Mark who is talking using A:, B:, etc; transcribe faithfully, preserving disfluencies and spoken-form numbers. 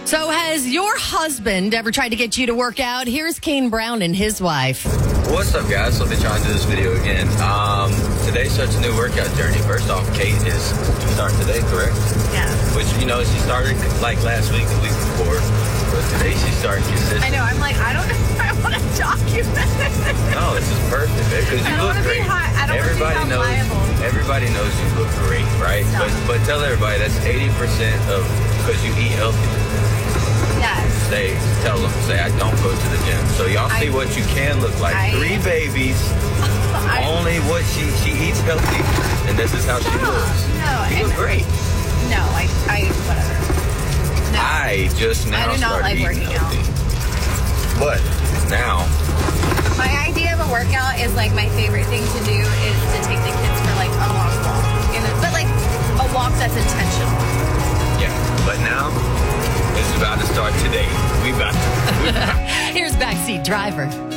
A: So has your husband ever tried to get you to work out? Here's Kane Brown and his wife.
B: What's up, guys? So I've been trying to do this video again. Um, today starts a new workout journey. First off, Kate is starting today, correct?
C: Yeah.
B: Which, you know, she started like last week, the week before. But today she's starting consistent.
C: I know. I'm like, I don't know if I want to document it.
B: No, this is perfect, because you
C: I don't
B: look
C: wanna be
B: great.
C: high- I don't wanna be
B: everybody
C: held
B: knows.
C: liable.
B: Everybody knows you look great, right?
C: Stop.
B: But but tell everybody that's eighty percent of because you eat healthy.
C: Yes.
B: Say, tell them, say I don't go to the gym. So y'all see
C: I-
B: what you can look like.
C: I-
B: Three babies,
C: I,
B: only what she she eats healthy, and this is how she
C: Stop.
B: looks.
C: No,
B: You
C: and-
B: look great.
C: no, I, I, whatever. No.
B: I just now
C: I do not
B: started
C: like
B: eating
C: working out.
B: healthy. But now,
C: My idea of a workout is like my favorite thing to do is to take the kids for like a long walk. You know, but like a walk that's intentional.
B: yeah. But now, it's about to start today. We about to. We about
A: Here's Backseat Driver.